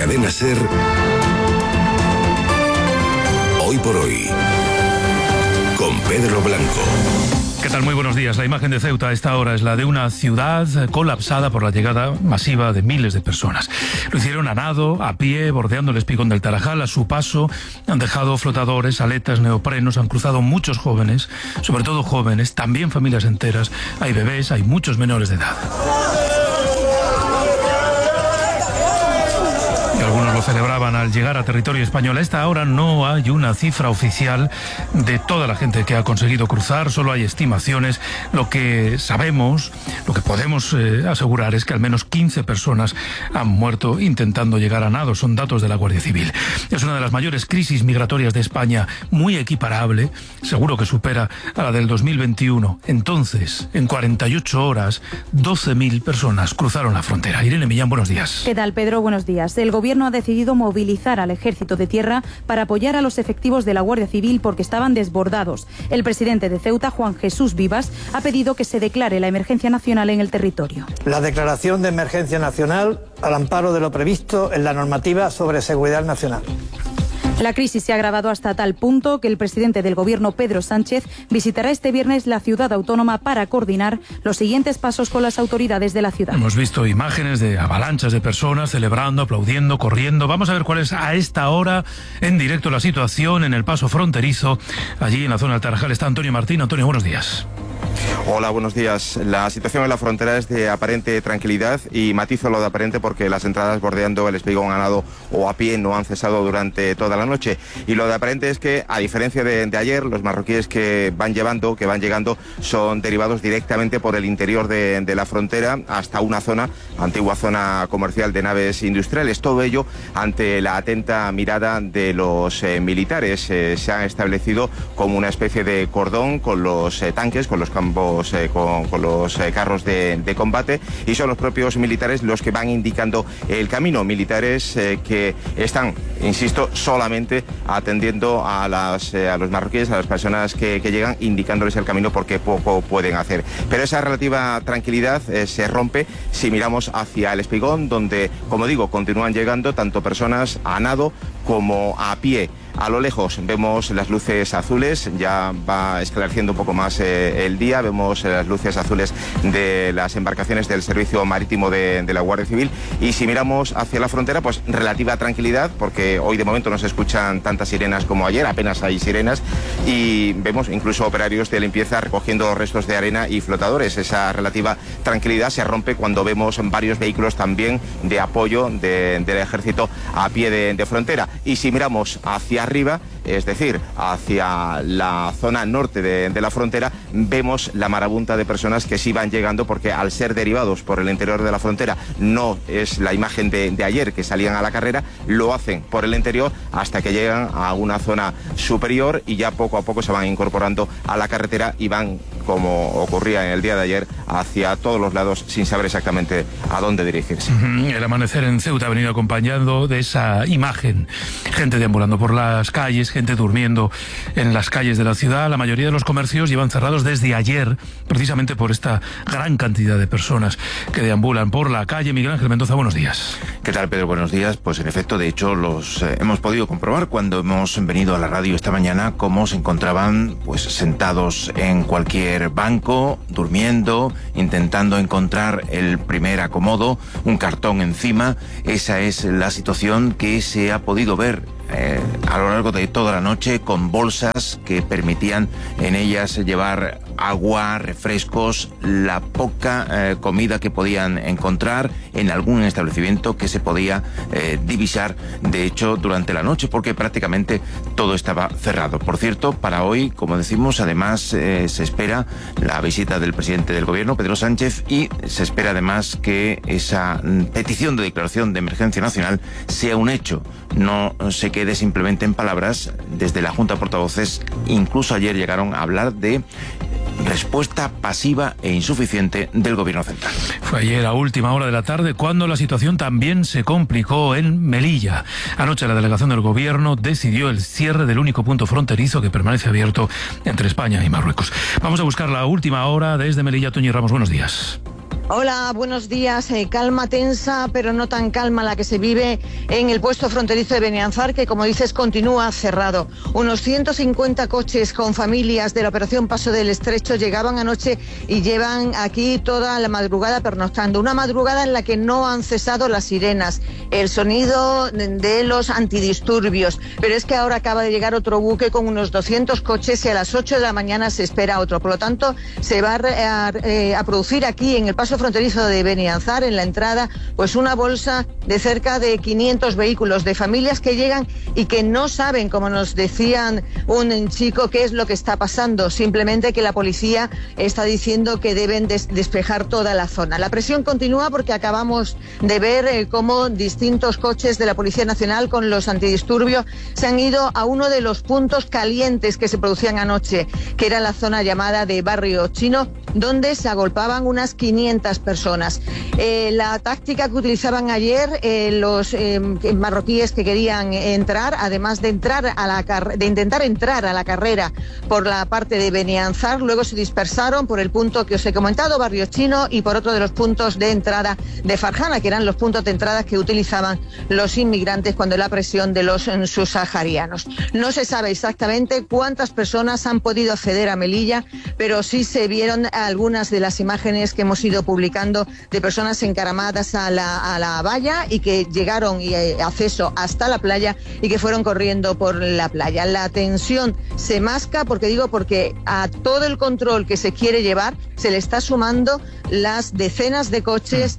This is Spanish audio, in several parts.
Cadena SER, Hoy por Hoy, con Pedro Blanco. ¿Qué tal? Muy buenos días. La imagen de Ceuta a esta hora es la de una ciudad colapsada por la llegada masiva de miles de personas. Lo hicieron a nado, a pie, bordeando el espigón del Tarajal. A su paso han dejado flotadores, aletas, neoprenos, han cruzado muchos jóvenes, sobre todo jóvenes, también familias enteras. Hay bebés, hay muchos menores de edad. Algunos lo celebraban al llegar a territorio español. A esta hora no hay una cifra oficial de toda la gente que ha conseguido cruzar, solo hay estimaciones. Lo que sabemos, lo que podemos asegurar es que al menos 15 personas han muerto intentando llegar a nado. Son datos de la Guardia Civil. Es una de las mayores crisis migratorias de España, muy equiparable, seguro que supera a la del 2021. Entonces, en 48 horas, 12.000 personas cruzaron la frontera. Irene Millán, buenos días. ¿Qué tal, Pedro? Buenos días. El gobierno ha decidido movilizar al Ejército de Tierra para apoyar a los efectivos de la Guardia Civil porque estaban desbordados. El presidente de Ceuta, Juan Jesús Vivas, ha pedido que se declare la emergencia nacional en el territorio. La declaración de emergencia nacional al amparo de lo previsto en la normativa sobre seguridad nacional. La crisis se ha agravado hasta tal punto que el presidente del Gobierno, Pedro Sánchez, visitará este viernes la ciudad autónoma para coordinar los siguientes pasos con las autoridades de la ciudad. Hemos visto imágenes de avalanchas de personas celebrando, aplaudiendo, corriendo. Vamos a ver cuál es a esta hora en directo la situación en el paso fronterizo. Allí en la zona del Tarajal está Antonio Martín. Antonio, buenos días. Hola, buenos días. La situación en la frontera es de aparente tranquilidad y matizo lo de aparente porque las entradas bordeando el espigón a nado o a pie no han cesado durante toda la noche. Y lo de aparente es que, a diferencia de ayer, los marroquíes que van llegando, son derivados directamente por el interior de la frontera hasta una zona, antigua zona comercial de naves industriales. Todo ello ante la atenta mirada de los militares. Se ha establecido como una especie de cordón con los tanques, con los campos, con los carros de combate, y son los propios militares los que van indicando el camino. Militares que están, insisto, solamente atendiendo a los marroquíes, a las personas que llegan, indicándoles el camino porque poco pueden hacer. Pero esa relativa tranquilidad se rompe si miramos hacia el espigón, donde, como digo, continúan llegando tanto personas a nado como a pie. A lo lejos vemos las luces azules, ya va esclareciendo un poco más el día, vemos las luces azules de las embarcaciones del Servicio Marítimo de la Guardia Civil, y si miramos hacia la frontera, pues relativa tranquilidad, porque hoy de momento no se escuchan tantas sirenas como ayer, apenas hay sirenas, y vemos incluso operarios de limpieza recogiendo restos de arena y flotadores. Esa relativa tranquilidad se rompe cuando vemos varios vehículos también de apoyo del ejército a pie de frontera. Y si miramos hacia arriba, es decir, hacia la zona norte de la frontera, vemos la marabunta de personas que sí van llegando, porque al ser derivados por el interior de la frontera, no es la imagen de ayer que salían a la carrera, lo hacen por el interior hasta que llegan a una zona superior y ya poco a poco se van incorporando a la carretera y van, como ocurría en el día de ayer, hacia todos los lados sin saber exactamente a dónde dirigirse. El amanecer en Ceuta ha venido acompañando de esa imagen. Gente deambulando por las calles, gente durmiendo en las calles de la ciudad. La mayoría de los comercios llevan cerrados desde ayer, precisamente por esta gran cantidad de personas que deambulan por la calle. Miguel Ángel Mendoza, buenos días. ¿Qué tal, Pedro? Buenos días. Pues en efecto, de hecho, los hemos podido comprobar cuando hemos venido a la radio esta mañana cómo se encontraban pues sentados en cualquier banco, durmiendo, intentando encontrar el primer acomodo, un cartón encima. Esa es la situación que se ha podido ver a lo largo de toda la noche, con bolsas que permitían en ellas llevar agua, refrescos, la poca comida que podían encontrar en algún establecimiento que se podía divisar, de hecho, durante la noche, porque prácticamente todo estaba cerrado. Por cierto, para hoy, como decimos, además se espera la visita del presidente del Gobierno, Pedro Sánchez, y se espera además que esa petición de declaración de emergencia nacional sea un hecho, no se quede simplemente en palabras. Desde la Junta de Portavoces, incluso ayer llegaron a hablar de respuesta pasiva e insuficiente del Gobierno central. Fue ayer a última hora de la tarde cuando la situación también se complicó en Melilla. Anoche la delegación del Gobierno decidió el cierre del único punto fronterizo que permanece abierto entre España y Marruecos. Vamos a buscar la última hora desde Melilla. Toñi Ramos, buenos días. Hola, buenos días. Calma tensa, pero no tan calma la que se vive en el puesto fronterizo de Benianzar, que como dices continúa cerrado. Unos 150 coches con familias de la operación Paso del Estrecho llegaban anoche y llevan aquí toda la madrugada pernoctando. Una madrugada en la que no han cesado las sirenas, el sonido de los antidisturbios. Pero es que ahora acaba de llegar otro buque con unos 200 coches y a las 8 de la mañana se espera otro. Por lo tanto, se va a producir aquí en el paso fronterizo de Benianzar, en la entrada, pues una bolsa de cerca de 500 vehículos de familias que llegan y que no saben, como nos decían un chico, qué es lo que está pasando. Simplemente que la policía está diciendo que deben despejar toda la zona. La presión continúa porque acabamos de ver cómo distintos coches de la Policía Nacional con los antidisturbios se han ido a uno de los puntos calientes que se producían anoche, que era la zona llamada de Barrio Chino, donde se agolpaban unas 500 personas. La táctica que utilizaban ayer los marroquíes que querían entrar, además de intentar entrar a la carrera por la parte de Benianzar, luego se dispersaron por el punto que os he comentado, Barrio Chino, y por otro de los puntos de entrada de Farjana, que eran los puntos de entrada que utilizaban los inmigrantes cuando la presión de los subsaharianos. No se sabe exactamente cuántas personas han podido acceder a Melilla, pero sí se vieron algunas de las imágenes que hemos ido publicando de personas encaramadas a la valla y que llegaron y acceso hasta la playa y que fueron corriendo por la playa. La tensión se masca porque a todo el control que se quiere llevar se le está sumando las decenas de coches,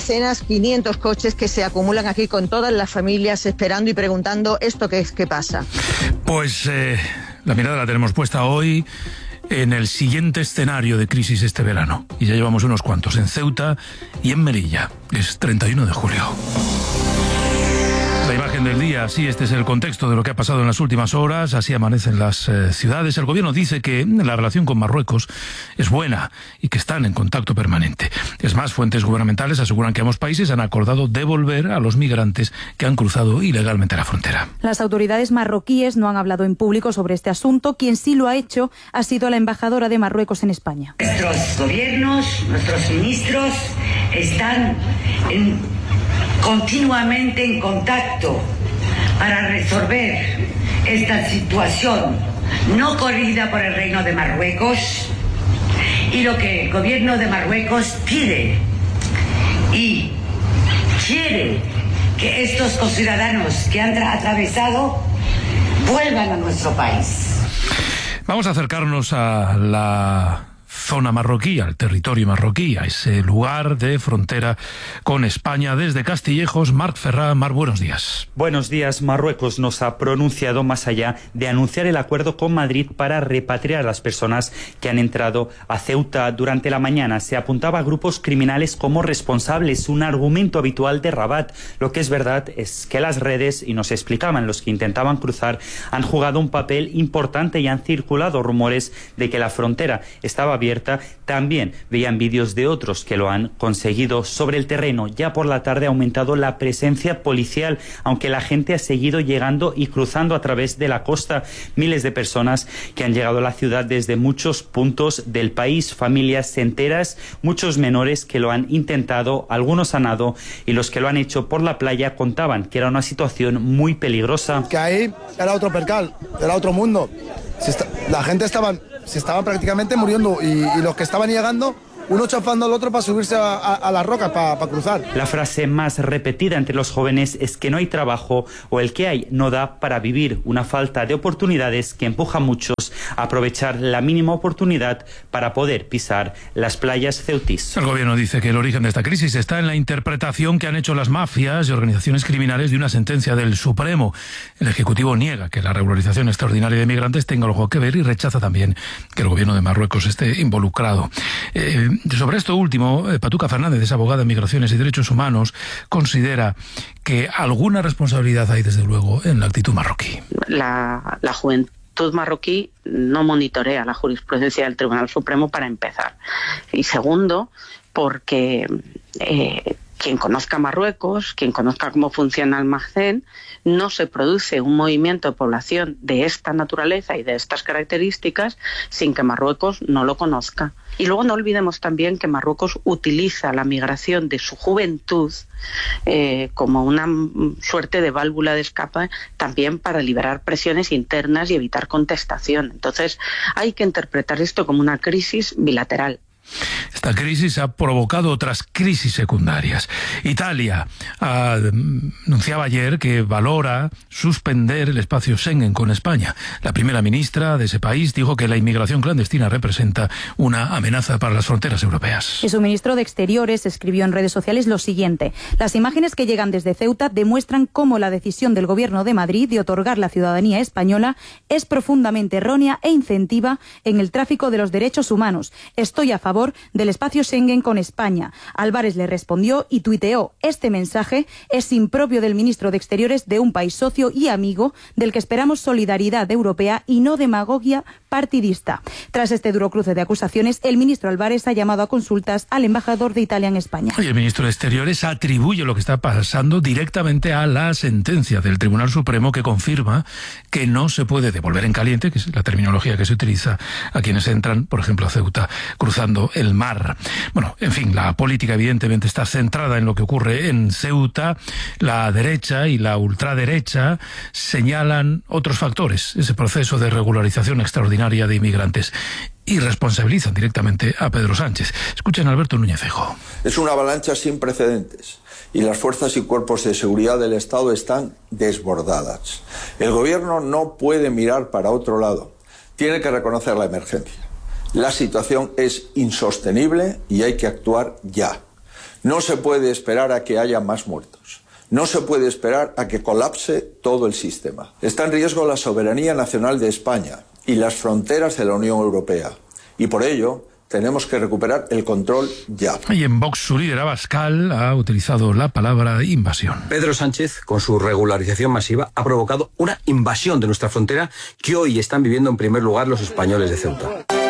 500 coches que se acumulan aquí con todas las familias esperando y preguntando esto qué pasa. Pues la mirada la tenemos puesta hoy en el siguiente escenario de crisis este verano. Y ya llevamos unos cuantos en Ceuta y en Melilla. Es 31 de julio. La imagen del día, sí, este es el contexto de lo que ha pasado en las últimas horas, así amanecen las ciudades. El gobierno dice que la relación con Marruecos es buena y que están en contacto permanente. Es más, fuentes gubernamentales aseguran que ambos países han acordado devolver a los migrantes que han cruzado ilegalmente la frontera. Las autoridades marroquíes no han hablado en público sobre este asunto. Quien sí lo ha hecho ha sido la embajadora de Marruecos en España. Nuestros gobiernos, nuestros ministros están continuamente en contacto para resolver esta situación no corrida por el Reino de Marruecos, y lo que el gobierno de Marruecos pide y quiere que estos conciudadanos que han atravesado vuelvan a nuestro país. Vamos a acercarnos a la zona marroquí, al territorio marroquí, a ese lugar de frontera con España. Desde Castillejos, Marc Ferrá. Marc, buenos días. Buenos días. Marruecos nos ha pronunciado más allá de anunciar el acuerdo con Madrid para repatriar a las personas que han entrado a Ceuta. Durante la mañana se apuntaba a grupos criminales como responsables, un argumento habitual de Rabat. Lo que es verdad es que las redes, y nos explicaban los que intentaban cruzar, han jugado un papel importante y han circulado rumores de que la frontera estaba abierta. También veían vídeos de otros que lo han conseguido. Sobre el terreno, ya por la tarde ha aumentado la presencia policial, aunque la gente ha seguido llegando y cruzando a través de la costa. Miles de personas que han llegado a la ciudad desde muchos puntos del país, familias enteras, muchos menores que lo han intentado, algunos han nadado, y los que lo han hecho por la playa contaban que era una situación muy peligrosa. Que ahí era otro percal, era otro mundo. La gente se estaban prácticamente muriendo y los que estaban llegando, uno chafando al otro para subirse a las rocas, para cruzar. La frase más repetida entre los jóvenes es que no hay trabajo o el que hay no da para vivir, una falta de oportunidades que empuja a muchos a aprovechar la mínima oportunidad para poder pisar las playas ceutís. El gobierno dice que el origen de esta crisis está en la interpretación que han hecho las mafias y organizaciones criminales de una sentencia del Supremo. El Ejecutivo niega que la regularización extraordinaria de migrantes tenga algo que ver y rechaza también que el gobierno de Marruecos esté involucrado. Sobre esto último, Patuca Fernández, es abogada de Migraciones y Derechos Humanos, considera que alguna responsabilidad hay, desde luego, en la actitud marroquí. La juventud marroquí no monitorea la jurisprudencia del Tribunal Supremo, para empezar. Y segundo, porque quien conozca Marruecos, quien conozca cómo funciona el almacén, no se produce un movimiento de población de esta naturaleza y de estas características sin que Marruecos no lo conozca. Y luego no olvidemos también que Marruecos utiliza la migración de su juventud como una suerte de válvula de escape también para liberar presiones internas y evitar contestación. Entonces hay que interpretar esto como una crisis bilateral. Esta crisis ha provocado otras crisis secundarias. Italia anunciaba ayer que valora suspender el espacio Schengen con España. La primera ministra de ese país dijo que la inmigración clandestina representa una amenaza para las fronteras europeas. Y su ministro de Exteriores escribió en redes sociales lo siguiente: las imágenes que llegan desde Ceuta demuestran cómo la decisión del Gobierno de Madrid de otorgar la ciudadanía española es profundamente errónea e incentiva en el tráfico de los derechos humanos. Estoy a favor del espacio Schengen con España. Álvarez le respondió y tuiteó: este mensaje es impropio del ministro de Exteriores de un país socio y amigo del que esperamos solidaridad europea y no demagogia partidista. Tras este duro cruce de acusaciones, el ministro Álvarez ha llamado a consultas al embajador de Italia en España. Y el ministro de Exteriores atribuye lo que está pasando directamente a la sentencia del Tribunal Supremo que confirma que no se puede devolver en caliente, que es la terminología que se utiliza a quienes entran, por ejemplo, a Ceuta, cruzando el mar. Bueno, en fin, la política evidentemente está centrada en lo que ocurre en Ceuta. La derecha y la ultraderecha señalan otros factores, ese proceso de regularización extraordinaria de inmigrantes, y responsabilizan directamente a Pedro Sánchez. Escuchen a Alberto Núñez Feijóo. Es una avalancha sin precedentes y las fuerzas y cuerpos de seguridad del Estado están desbordadas. El gobierno no puede mirar para otro lado. Tiene que reconocer la emergencia. La situación es insostenible y hay que actuar ya. No se puede esperar a que haya más muertos. No se puede esperar a que colapse todo el sistema. Está en riesgo la soberanía nacional de España y las fronteras de la Unión Europea. Y por ello tenemos que recuperar el control ya. Y en Vox, su líder Abascal ha utilizado la palabra invasión. Pedro Sánchez, con su regularización masiva, ha provocado una invasión de nuestra frontera que hoy están viviendo en primer lugar los españoles de Ceuta.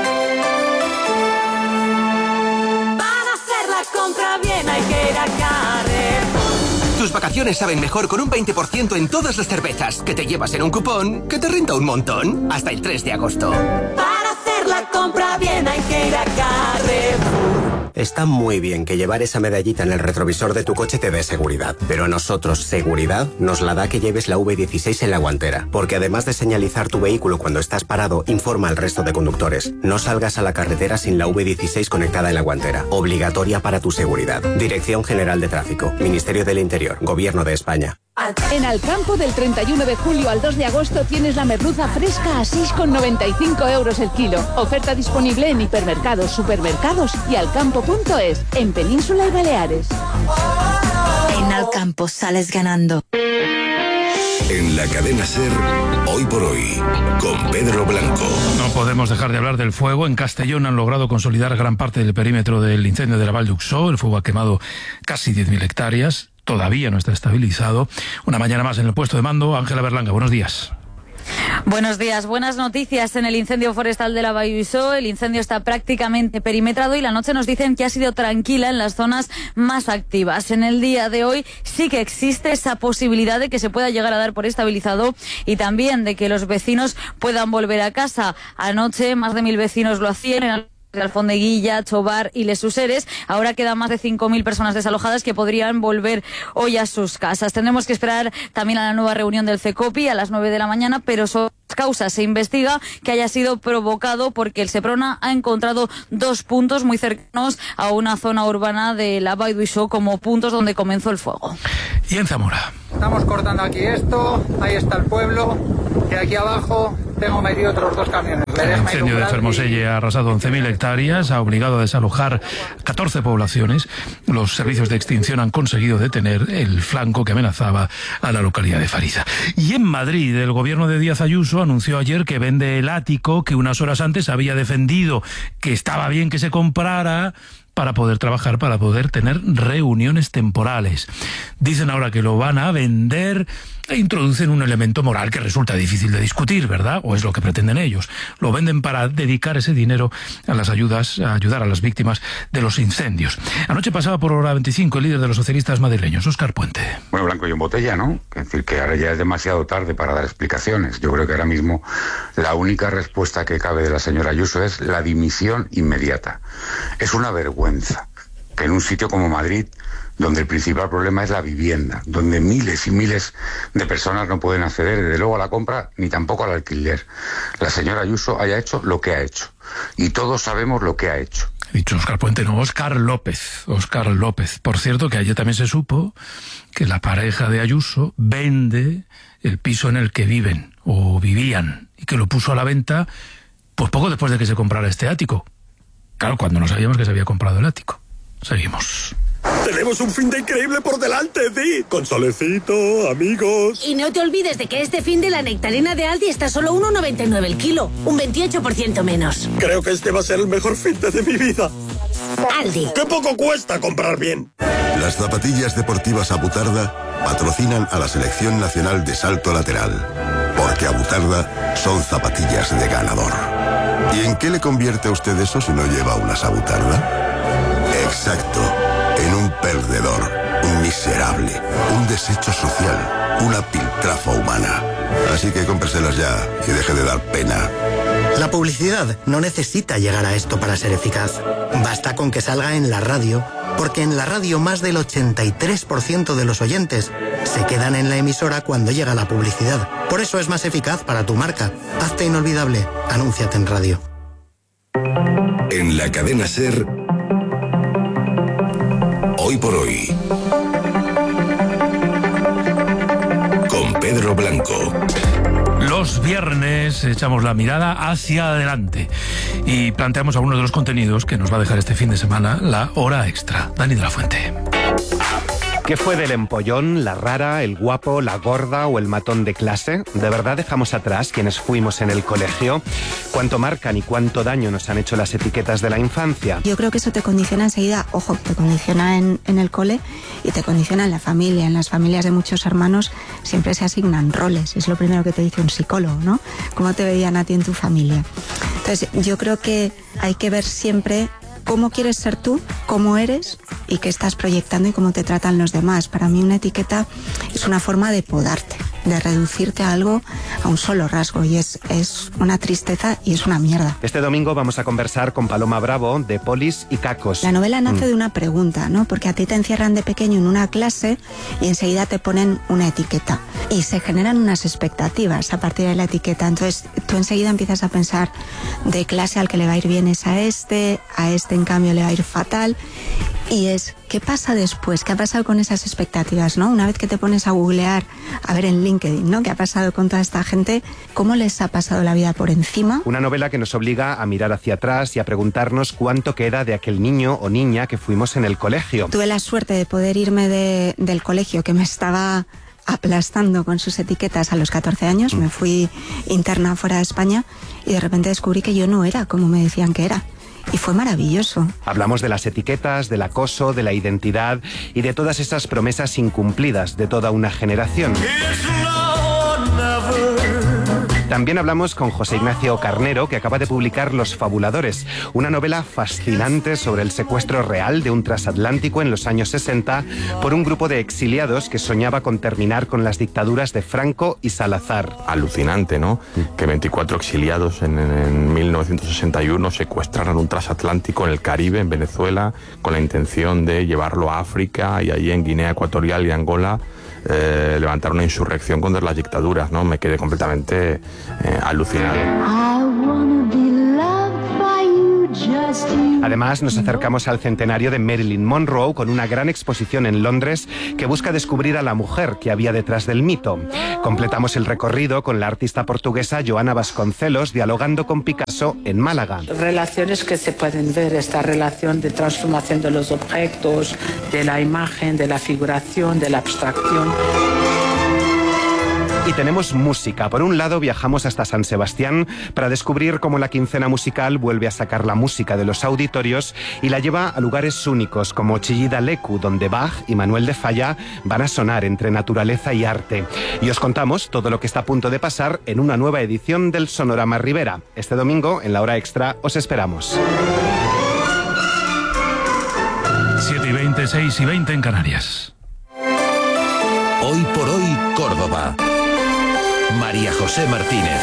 Tus vacaciones saben mejor con un 20% en todas las cervezas que te llevas en un cupón que te renta un montón hasta el 3 de agosto. Para hacer la compra bien hay que ir a Carrefour. Está muy bien que llevar esa medallita en el retrovisor de tu coche te dé seguridad, pero a nosotros seguridad nos la da que lleves la V16 en la guantera, porque además de señalizar tu vehículo cuando estás parado, informa al resto de conductores. No salgas a la carretera sin la V16 conectada en la guantera, obligatoria para tu seguridad. Dirección General de Tráfico, Ministerio del Interior, Gobierno de España. En Alcampo, del 31 de julio al 2 de agosto, tienes la merluza fresca a 6,95 euros el kilo. Oferta disponible en hipermercados, supermercados y alcampo.es, en Península y Baleares. En Alcampo sales ganando. En la cadena SER, Hoy por Hoy, con Pedro Blanco. No podemos dejar de hablar del fuego. En Castellón han logrado consolidar gran parte del perímetro del incendio de la Vall d'Uixó. El fuego ha quemado casi 10.000 hectáreas. Todavía no está estabilizado. Una mañana más en el puesto de mando. Ángela Berlanga, buenos días. Buenos días, buenas noticias en el incendio forestal de la Vall d'Uixó. El incendio está prácticamente perimetrado y la noche nos dicen que ha sido tranquila en las zonas más activas. En el día de hoy sí que existe esa posibilidad de que se pueda llegar a dar por estabilizado y también de que los vecinos puedan volver a casa. Anoche más de 1.000 vecinos lo hacían en de Alfondeguilla, Chobar y Les Useres. Ahora quedan más de 5.000 personas desalojadas que podrían volver hoy a sus casas. Tendremos que esperar también a la nueva reunión del CECOPI a las 9 de la mañana, pero sobre las causas se investiga que haya sido provocado porque el Seprona ha encontrado 2 puntos muy cercanos a una zona urbana de la Vall d'Uixó como puntos donde comenzó el fuego. Y en Zamora. Estamos cortando aquí esto, ahí está el pueblo, y aquí abajo tengo metido otros 2 camiones. El incendio de Fermoselle ha arrasado 11.000 hectáreas, ha obligado a desalojar 14 poblaciones. Los servicios de extinción han conseguido detener el flanco que amenazaba a la localidad de Fariza. Y en Madrid, el gobierno de Díaz Ayuso anunció ayer que vende el ático que unas horas antes había defendido que estaba bien que se comprara para poder trabajar, para poder tener reuniones temporales. Dicen ahora que lo van a vender e introducen un elemento moral que resulta difícil de discutir, ¿verdad? O es lo que pretenden ellos. Lo venden para dedicar ese dinero a las ayudas, a ayudar a las víctimas de los incendios. Anoche pasaba por Hora 25 el líder de los socialistas madrileños, Óscar Puente. Bueno, blanco y en botella, ¿no? Es decir, que ahora ya es demasiado tarde para dar explicaciones. Yo creo que ahora mismo la única respuesta que cabe de la señora Ayuso es la dimisión inmediata. Es una vergüenza que en un sitio como Madrid, donde el principal problema es la vivienda, donde miles y miles de personas no pueden acceder desde luego a la compra ni tampoco al alquiler, la señora Ayuso haya hecho lo que ha hecho. Y todos sabemos lo que ha hecho. He dicho Óscar Puente, no, Óscar López. Óscar López. Por cierto, que ayer también se supo que la pareja de Ayuso vende el piso en el que viven, o vivían, y que lo puso a la venta pues poco después de que se comprara este ático. Claro, cuando no sabíamos que se había comprado el ático. Seguimos. Tenemos un fin de increíble por delante, Di. Con solecito, amigos. Y no te olvides de que este fin de la nectarina de Aldi está solo 1,99 el kilo. Un 28% menos. Creo que este va a ser el mejor fin de mi vida. Aldi. ¡Qué poco cuesta comprar bien! Las zapatillas deportivas Abutarda patrocinan a la Selección Nacional de Salto Lateral. Porque Abutarda son zapatillas de ganador. ¿Y en qué le convierte a usted eso si no lleva unas Abutarda? Exacto. En un perdedor, un miserable, un desecho social, una piltrafa humana. Así que cómpreselas ya y deje de dar pena. La publicidad no necesita llegar a esto para ser eficaz. Basta con que salga en la radio, porque en la radio más del 83% de los oyentes se quedan en la emisora cuando llega la publicidad. Por eso es más eficaz para tu marca. Hazte inolvidable. Anúnciate en radio. En la cadena SER, Hoy por Hoy, con Pedro Blanco. Los viernes echamos la mirada hacia adelante y planteamos algunos de los contenidos que nos va a dejar este fin de semana la hora extra. Dani de la Fuente. ¿Qué fue del empollón, la rara, el guapo, la gorda o el matón de clase? ¿De verdad dejamos atrás quienes fuimos en el colegio? ¿Cuánto marcan y cuánto daño nos han hecho las etiquetas de la infancia? Yo creo que eso te condiciona enseguida, ojo, te condiciona en el cole y te condiciona en la familia. En las familias de muchos hermanos siempre se asignan roles. Es lo primero que te dice un psicólogo, ¿no? ¿Cómo te veían a ti en tu familia? Entonces, yo creo que hay que ver siempre cómo quieres ser tú, cómo eres y qué estás proyectando y cómo te tratan los demás. Para mí una etiqueta es una forma de podarte, de reducirte a algo, a un solo rasgo, y es una tristeza y es una mierda. Este domingo vamos a conversar con Paloma Bravo de Polis y Cacos. La novela nace de una pregunta, ¿no? Porque a ti te encierran de pequeño en una clase y enseguida te ponen una etiqueta y se generan unas expectativas a partir de la etiqueta. Entonces tú enseguida empiezas a pensar, de clase al que le va a ir bien es a este en cambio le va a ir fatal. Y es, ¿qué pasa después? ¿Qué ha pasado con esas expectativas, no? Una vez que te pones a googlear, a ver en LinkedIn, ¿no? ¿Qué ha pasado con toda esta gente? ¿Cómo les ha pasado la vida por encima? Una novela que nos obliga a mirar hacia atrás y a preguntarnos cuánto queda de aquel niño o niña que fuimos en el colegio. Tuve la suerte de poder irme del colegio que me estaba aplastando con sus etiquetas a los 14 años. Me fui interna fuera de España y de repente descubrí que yo no era como me decían que era. Y fue maravilloso. Hablamos de las etiquetas, del acoso, de la identidad y de todas esas promesas incumplidas de toda una generación. También hablamos con José Ignacio Carnero, que acaba de publicar Los Fabuladores, una novela fascinante sobre el secuestro real de un transatlántico en los años 60 por un grupo de exiliados que soñaba con terminar con las dictaduras de Franco y Salazar. Alucinante, ¿no? Que 24 exiliados en 1961 secuestraron un transatlántico en el Caribe, en Venezuela, con la intención de llevarlo a África, y allí en Guinea Ecuatorial y Angola levantar una insurrección contra las dictaduras, ¿no? Me quedé completamente alucinado. Además, nos acercamos al centenario de Marilyn Monroe con una gran exposición en Londres que busca descubrir a la mujer que había detrás del mito. Completamos el recorrido con la artista portuguesa Joana Vasconcelos dialogando con Picasso en Málaga. Relaciones que se pueden ver, esta relación de transformación de los objetos, de la imagen, de la figuración, de la abstracción. Y tenemos música. Por un lado, viajamos hasta San Sebastián para descubrir cómo la quincena musical vuelve a sacar la música de los auditorios y la lleva a lugares únicos como Chillida Leku, donde Bach y Manuel de Falla van a sonar entre naturaleza y arte. Y os contamos todo lo que está a punto de pasar en una nueva edición del Sonorama Ribera. Este domingo, en la hora extra, os esperamos. 7:20, 6:20 en Canarias. Hoy por hoy, Córdoba. María José Martínez.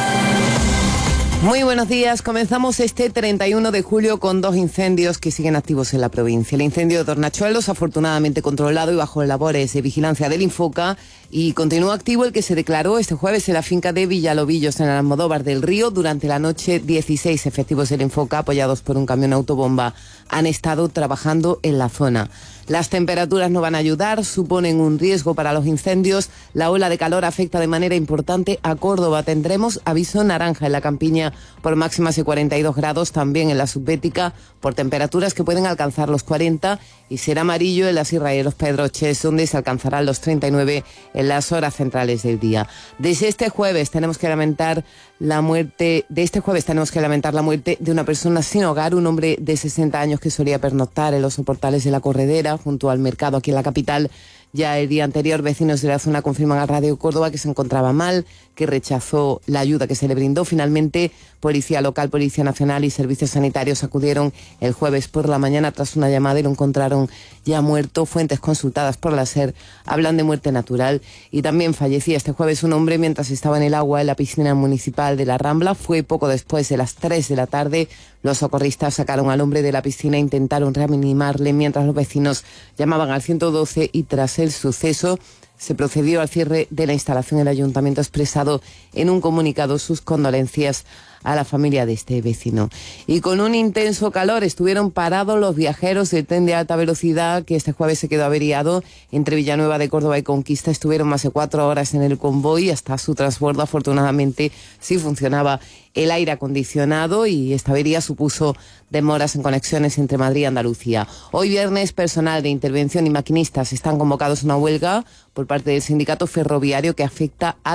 Muy buenos días. Comenzamos este 31 de julio con 2 incendios que siguen activos en la provincia. El incendio de Tornachuelos, afortunadamente controlado y bajo labores de vigilancia del Infoca, y continúa activo el que se declaró este jueves en la finca de Villalobillos, en el Almodóvar del Río. Durante la noche, 16 efectivos del Infoca, apoyados por un camión autobomba, han estado trabajando en la zona. Las temperaturas no van a ayudar, suponen un riesgo para los incendios. La ola de calor afecta de manera importante a Córdoba. Tendremos aviso naranja en la Campiña por máximas de 42 grados, también en la Subbética por temperaturas que pueden alcanzar los 40, y será amarillo en la Sierra y en los Pedroches, donde se alcanzarán los 39 en las horas centrales del día. Desde este jueves tenemos que lamentar la muerte de una persona sin hogar, un hombre de 60 años que solía pernoctar en los soportales de la Corredera, junto al mercado aquí en la capital. Ya el día anterior, vecinos de la zona confirman a Radio Córdoba que se encontraba mal, que rechazó la ayuda que se le brindó. Finalmente, Policía Local, Policía Nacional y Servicios Sanitarios acudieron el jueves por la mañana tras una llamada y lo encontraron ya muerto. Fuentes consultadas por la SER hablan de muerte natural. Y también fallecía este jueves un hombre mientras estaba en el agua en la piscina municipal de La Rambla. Fue poco después de las 3 de la tarde. Los socorristas sacaron al hombre de la piscina e intentaron reanimarle mientras los vecinos llamaban al 112, y tras el suceso se procedió al cierre de la instalación. El ayuntamiento ha expresado en un comunicado sus condolencias a la familia de este vecino. Y con un intenso calor estuvieron parados los viajeros del tren de alta velocidad que este jueves se quedó averiado entre Villanueva de Córdoba y Conquista. Estuvieron más de 4 horas en el convoy hasta su transbordo. Afortunadamente sí funcionaba el aire acondicionado y esta avería supuso demoras en conexiones entre Madrid y Andalucía. Hoy viernes, personal de intervención y maquinistas están convocados a una huelga por parte del sindicato ferroviario que afecta a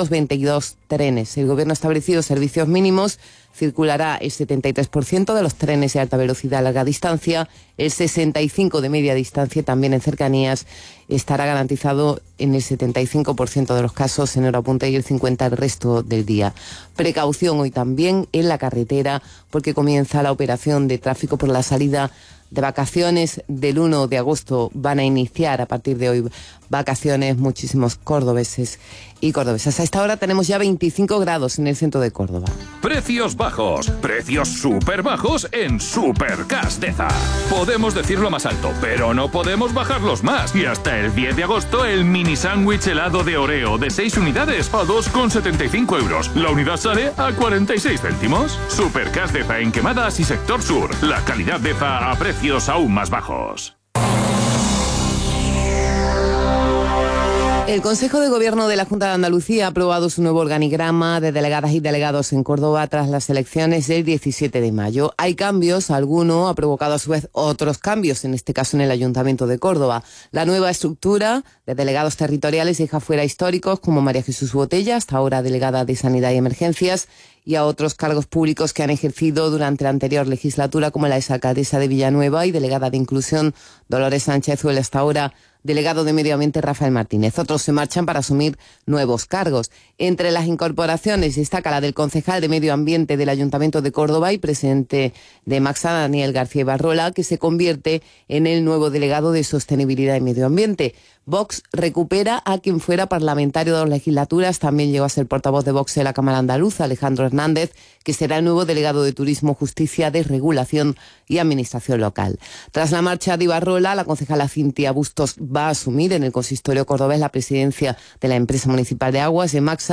322 trenes. El gobierno ha establecido servicios mínimos. Circulará el 73% de los trenes de alta velocidad a larga distancia, el 65% de media distancia, también en cercanías estará garantizado en el 75% de los casos en hora punta y el 50% el resto del día. Precaución hoy también en la carretera porque comienza la operación de tráfico por la salida de vacaciones del 1 de agosto. Van a iniciar a partir de hoy vacaciones muchísimos cordobeses y cordobesas. A esta hora tenemos ya 25 grados en el centro de Córdoba. Precios bajos, precios súper bajos en Supercasteza. Podemos decirlo más alto, pero no podemos bajarlos más. Y hasta el 10 de agosto el mini sándwich helado de Oreo de 6 unidades a 2,75 euros. La unidad sale a 46 céntimos. Supercasteza en Quemadas y Sector Sur. La calidad de EZA a precios aún más bajos. El Consejo de Gobierno de la Junta de Andalucía ha aprobado su nuevo organigrama de delegadas y delegados en Córdoba tras las elecciones del 17 de mayo. Hay cambios, alguno ha provocado a su vez otros cambios, en este caso en el Ayuntamiento de Córdoba. La nueva estructura de delegados territoriales deja fuera históricos como María Jesús Botella, hasta ahora delegada de Sanidad y Emergencias, y a otros cargos públicos que han ejercido durante la anterior legislatura, como la exalcaldesa de Villanueva y delegada de Inclusión Dolores Sánchez, o el hasta ahora delegado de Medio Ambiente Rafael Martínez. Otros se marchan para asumir nuevos cargos. Entre las incorporaciones destaca la del concejal de Medio Ambiente del Ayuntamiento de Córdoba y presidente de Maxa, Daniel García Ibarrola, que se convierte en el nuevo delegado de Sostenibilidad y Medio Ambiente. Vox recupera a quien fuera parlamentario de dos legislaturas, también llegó a ser portavoz de Vox en la Cámara Andaluza, Alejandro Hernández, que será el nuevo delegado de Turismo, Justicia, Desregulación y Administración Local. Tras la marcha de Ibarrola, la concejala Cintia Bustos va a asumir en el consistorio cordobés la presidencia de la empresa municipal de aguas de Maxa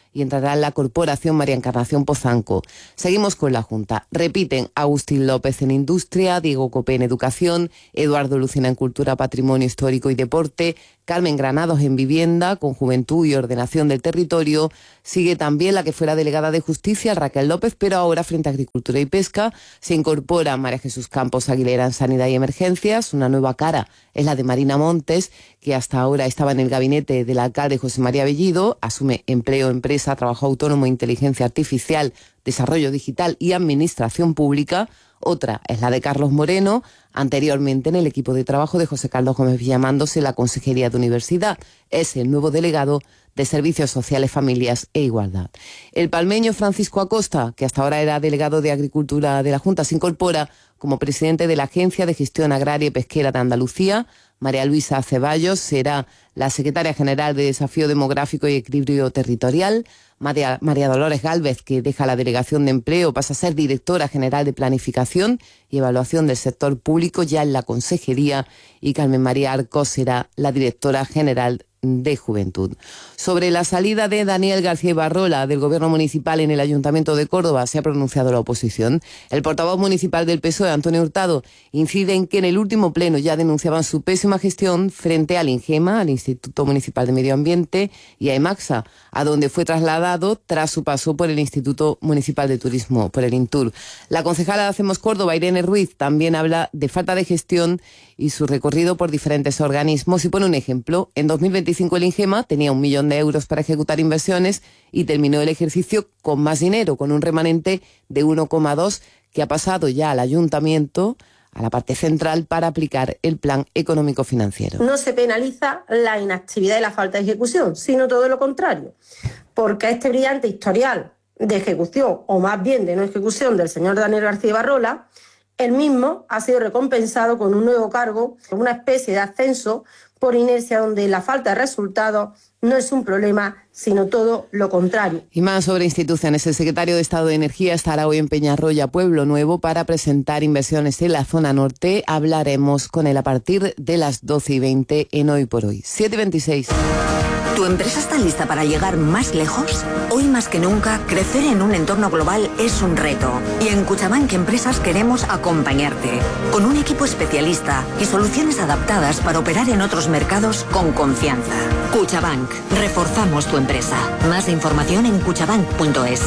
y entrará en la corporación María Encarnación Pozanco. Seguimos con la Junta. Repiten Agustín López en Industria, Diego Copé en Educación, Eduardo Lucena en Cultura, Patrimonio Histórico y Deporte, Carmen Granados en Vivienda, con Juventud y Ordenación del Territorio. Sigue también la que fuera delegada de Justicia, Raquel López, pero ahora frente a Agricultura y Pesca. Se incorpora María Jesús Campos Aguilera en Sanidad y Emergencias. Una nueva cara es la de Marina Montes, que hasta ahora estaba en el gabinete del alcalde José María Bellido. Asume Empleo, Empresa, Trabajo Autónomo, Inteligencia Artificial, Desarrollo Digital y Administración Pública. Otra es la de Carlos Moreno, anteriormente en el equipo de trabajo de José Carlos Gómez Villamándose, la Consejería de Universidad. Es el nuevo delegado de Servicios Sociales, Familias e Igualdad. El palmeño Francisco Acosta, que hasta ahora era delegado de Agricultura de la Junta, se incorpora como presidente de la Agencia de Gestión Agraria y Pesquera de Andalucía. María Luisa Ceballos será la secretaria general de Desafío Demográfico y Equilibrio Territorial. María Dolores Gálvez, que deja la Delegación de Empleo, pasa a ser directora general de Planificación y Evaluación del Sector Público, ya en la Consejería. Y Carmen María Arcos será la directora general de Juventud. Sobre la salida de Daniel García Ibarrola del Gobierno Municipal en el Ayuntamiento de Córdoba se ha pronunciado la oposición. El portavoz municipal del PSOE, Antonio Hurtado, incide en que en el último pleno ya denunciaban su pésima gestión frente al INGEMA, al Instituto Municipal de Medio Ambiente, y a EMAXA, a donde fue trasladado tras su paso por el Instituto Municipal de Turismo, por el INTUR. La concejala de Hacemos Córdoba, Irene Ruiz, también habla de falta de gestión y su recorrido por diferentes organismos y pone un ejemplo. En 2025 el INGEMA tenía 1 millón de euros para ejecutar inversiones y terminó el ejercicio con más dinero, con un remanente de 1,2 que ha pasado ya al ayuntamiento, a la parte central, para aplicar el plan económico financiero. No se penaliza la inactividad y la falta de ejecución, sino todo lo contrario, porque a este brillante historial de ejecución, o más bien de no ejecución, del señor Daniel García Ibarrola, el mismo ha sido recompensado con un nuevo cargo, una especie de ascenso por inercia, donde la falta de resultados no es un problema, sino todo lo contrario. Y más sobre instituciones. El secretario de Estado de Energía estará hoy en Peñarroya, Pueblo Nuevo, para presentar inversiones en la zona norte. Hablaremos con él a partir de las 12:20 en Hoy por Hoy. 7:26. ¿Tu empresa está lista para llegar más lejos? Hoy más que nunca, crecer en un entorno global es un reto. Y en Cuchabank Empresas queremos acompañarte, con un equipo especialista y soluciones adaptadas para operar en otros mercados con confianza. Cuchabank, reforzamos tu empresa. Más información en cuchabank.es.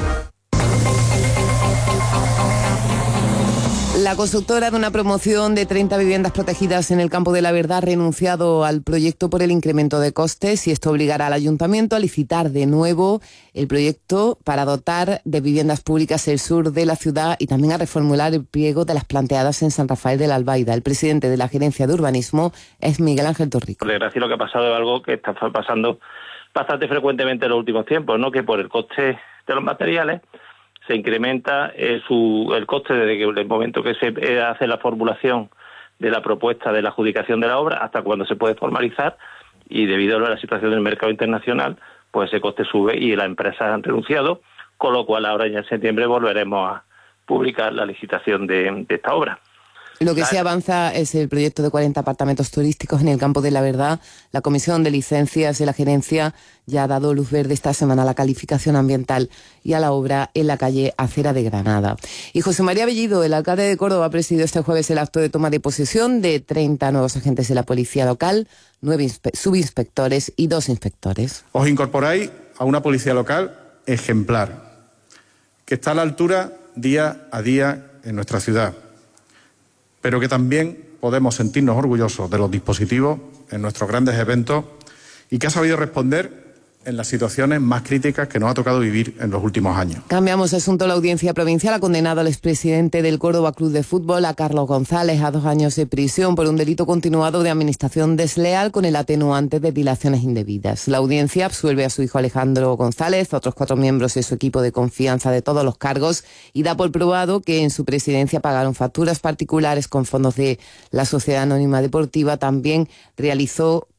La constructora de una promoción de 30 viviendas protegidas en el Campo de la Verdad ha renunciado al proyecto por el incremento de costes, y esto obligará al ayuntamiento a licitar de nuevo el proyecto para dotar de viviendas públicas el sur de la ciudad y también a reformular el pliego de las planteadas en San Rafael de la Albaida. El presidente de la Gerencia de Urbanismo es Miguel Ángel Torrico. Por desgracia, lo que ha pasado es algo que está pasando bastante frecuentemente en los últimos tiempos, ¿no? Que por el coste de los materiales se incrementa el coste desde el momento que se hace la formulación de la propuesta de la adjudicación de la obra hasta cuando se puede formalizar, y debido a la situación del mercado internacional, pues ese coste sube y las empresas han renunciado, con lo cual ahora ya en septiembre volveremos a publicar la licitación de esta obra. Lo que sí avanza es el proyecto de 40 apartamentos turísticos en el Campo de la Verdad. La Comisión de Licencias de la Gerencia ya ha dado luz verde esta semana a la calificación ambiental y a la obra en la calle Acera de Granada. Y José María Bellido, el alcalde de Córdoba, ha presidido este jueves el acto de toma de posesión de 30 nuevos agentes de la policía local, 9 subinspectores y 2 inspectores. Os incorporáis a una policía local ejemplar, que está a la altura día a día en nuestra ciudad, pero que también podemos sentirnos orgullosos de los dispositivos en nuestros grandes eventos y que ha sabido responder en las situaciones más críticas que nos ha tocado vivir en los últimos años. Cambiamos de asunto. La Audiencia Provincial ha condenado al expresidente del Córdoba Club de Fútbol, a Carlos González, a 2 años de prisión por un delito continuado de administración desleal con el atenuante de dilaciones indebidas. La audiencia absuelve a su hijo Alejandro González, a otros 4 miembros de su equipo de confianza, de todos los cargos, y da por probado que en su presidencia pagaron facturas particulares con fondos de la Sociedad Anónima Deportiva. También realizó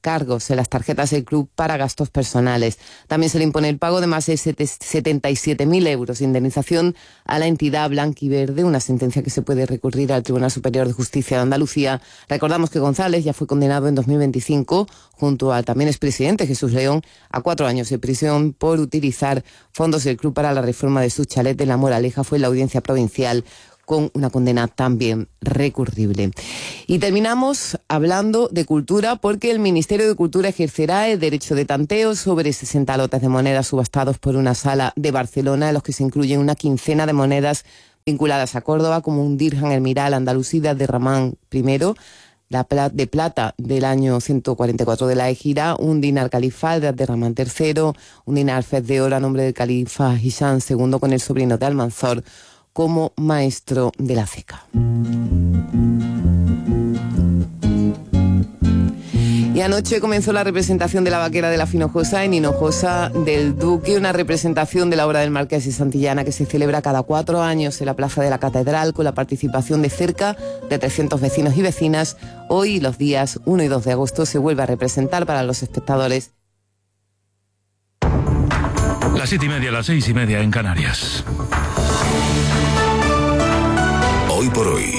cargos en las tarjetas del club para gastos personales. También se le impone el pago de más de 77.000 euros de indemnización a la entidad blanquiverde, una sentencia que se puede recurrir al Tribunal Superior de Justicia de Andalucía. Recordamos que González ya fue condenado en 2025, junto al también expresidente Jesús León, a 4 años de prisión por utilizar fondos del club para la reforma de su chalet de La Moraleja. Fue en la audiencia provincial, con una condena también recurrible. Y terminamos hablando de cultura, porque el Ministerio de Cultura ejercerá el derecho de tanteo sobre 60 lotes de monedas subastados por una sala de Barcelona, en los que se incluyen una quincena de monedas vinculadas a Córdoba, como un dirham Miral andalusí de Ramán I, la de plata del año 144 de la Égira, un dinar califal de Abderramán III, un dinar fez de oro a nombre del califa Hisham II, con el sobrino de Almanzor como maestro de la ceca. Y anoche comenzó la representación de la vaquera de la Finojosa en Hinojosa del Duque, una representación de la obra del Marqués de Santillana que se celebra cada 4 años en la Plaza de la Catedral, con la participación de cerca de 300 vecinos y vecinas. Hoy, los días 1 y 2 de agosto, se vuelve a representar para los espectadores. Las 7:30, las 6:30 en Canarias. Hoy por hoy,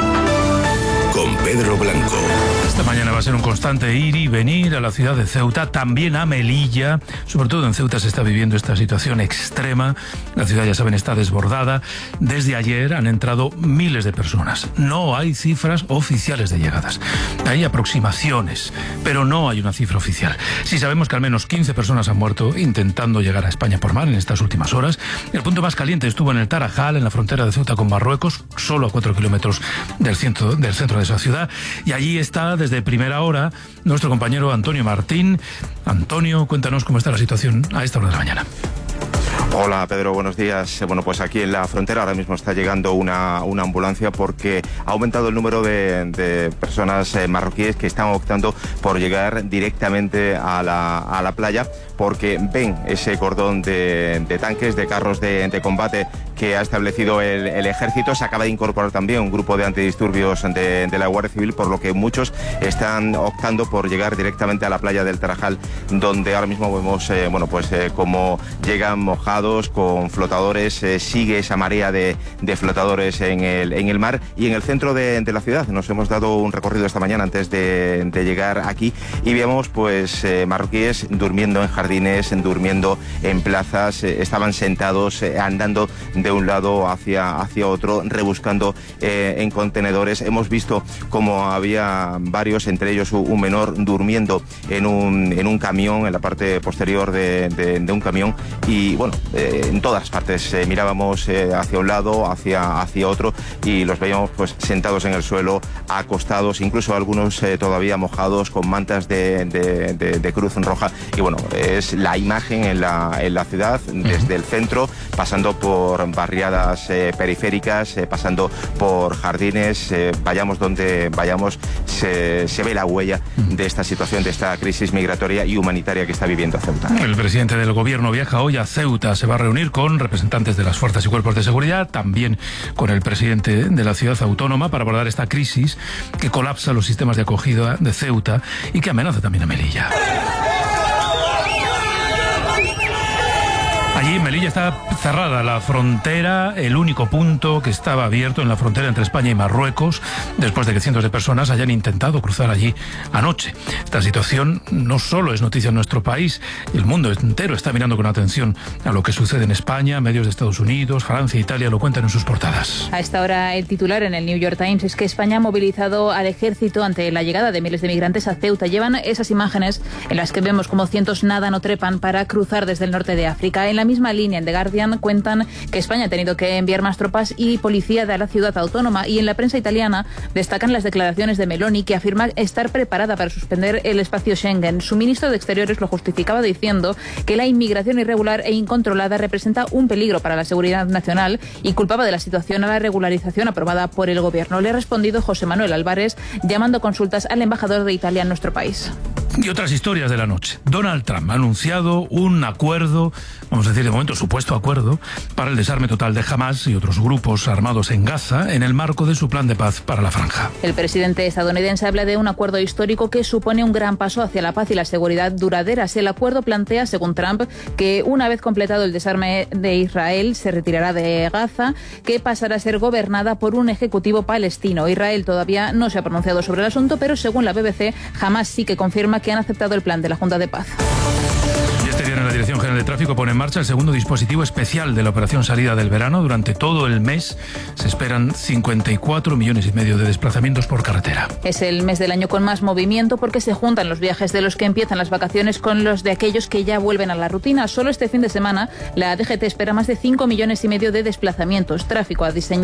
con Pedro Blanco. Esta mañana va a ser un constante ir y venir a la ciudad de Ceuta, también a Melilla. Sobre todo en Ceuta se está viviendo esta situación extrema. La ciudad, ya saben, está desbordada. Desde ayer han entrado miles de personas. No hay cifras oficiales de llegadas. Hay aproximaciones, pero no hay una cifra oficial. Sí sabemos que al menos 15 personas han muerto intentando llegar a España por mar en estas últimas horas. El punto más caliente estuvo en el Tarajal, en la frontera de Ceuta con Marruecos, solo a 4 kilómetros del centro de esa ciudad. Y allí está, desde primera hora, nuestro compañero Antonio Martín. Antonio, cuéntanos cómo está la situación a esta hora de la mañana. Hola Pedro, buenos días. Bueno, pues aquí en la frontera ahora mismo está llegando una ambulancia, porque ha aumentado el número de personas marroquíes que están optando por llegar directamente a la playa, porque ven ese cordón de tanques, de carros de combate que ha establecido el ejército. Se acaba de incorporar también un grupo de antidisturbios de la Guardia Civil, por lo que muchos están optando por llegar directamente a la playa del Tarajal, donde ahora mismo vemos cómo llegan mojados con flotadores. Sigue esa marea de flotadores en el mar. Y en el centro de la ciudad nos hemos dado un recorrido esta mañana antes de llegar aquí, y vemos marroquíes durmiendo en jardines, durmiendo en plazas. Estaban sentados, andando de un lado hacia otro, rebuscando en contenedores. Hemos visto cómo había varios, entre ellos un menor, durmiendo en un camión, en la parte posterior de un camión. Y bueno, en todas partes mirábamos hacia un lado, hacia otro, y los veíamos pues sentados en el suelo, acostados, incluso algunos todavía mojados, con mantas de Cruz Roja. Y bueno, es la imagen en la ciudad, desde el centro, pasando por barriadas periféricas, pasando por jardines. Vayamos donde vayamos, se ve la huella de esta situación, de esta crisis migratoria y humanitaria que está viviendo Ceuta. El presidente del gobierno viaja hoy a Ceuta. Se va a reunir con representantes de las fuerzas y cuerpos de seguridad, también con el presidente de la ciudad autónoma, para abordar esta crisis que colapsa los sistemas de acogida de Ceuta y que amenaza también a Melilla. Allí en Melilla está cerrada la frontera, el único punto que estaba abierto en la frontera entre España y Marruecos, después de que cientos de personas hayan intentado cruzar allí anoche. Esta situación no solo es noticia en nuestro país, el mundo entero está mirando con atención a lo que sucede en España. Medios de Estados Unidos, Francia e Italia lo cuentan en sus portadas. A esta hora el titular en el New York Times es que España ha movilizado al ejército ante la llegada de miles de migrantes a Ceuta. Llevan esas imágenes en las que vemos como cientos nadan o trepan para cruzar desde el norte de África. En la misma línea, en The Guardian, cuentan que España ha tenido que enviar más tropas y policía de la ciudad autónoma, y en la prensa italiana destacan las declaraciones de Meloni, que afirma estar preparada para suspender el espacio Schengen. Su ministro de Exteriores lo justificaba diciendo que la inmigración irregular e incontrolada representa un peligro para la seguridad nacional, y culpaba de la situación a la regularización aprobada por el gobierno. Le ha respondido José Manuel Álvarez llamando consultas al embajador de Italia en nuestro país. Y otras historias de la noche. Donald Trump ha anunciado un acuerdo, vamos a decir de momento supuesto acuerdo, para el desarme total de Hamás y otros grupos armados en Gaza en el marco de su plan de paz para la franja. El presidente estadounidense habla de un acuerdo histórico que supone un gran paso hacia la paz y la seguridad duraderas. El acuerdo plantea, según Trump, que una vez completado el desarme de Israel se retirará de Gaza, que pasará a ser gobernada por un ejecutivo palestino. Israel todavía no se ha pronunciado sobre el asunto, pero según la BBC, Hamás sí que confirma que han aceptado el plan de la Junta de Paz. Y este viernes la Dirección General de Tráfico pone en marcha el segundo dispositivo especial de la operación salida del verano. Durante todo el mes se esperan 54,5 millones de desplazamientos por carretera. Es el mes del año con más movimiento porque se juntan los viajes de los que empiezan las vacaciones con los de aquellos que ya vuelven a la rutina. Solo este fin de semana la DGT espera más de 5,5 millones de desplazamientos. Tráfico ha diseñado